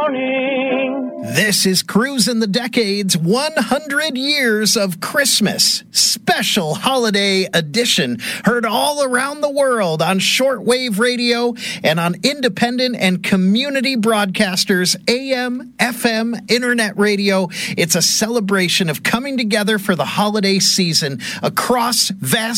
morning. This is Cruisin' the Decades 100 Years of Christmas, special holiday edition, heard all around the world on shortwave radio and on independent and community broadcasters, AM, FM, internet radio. It's a celebration of coming together for the holiday season across vast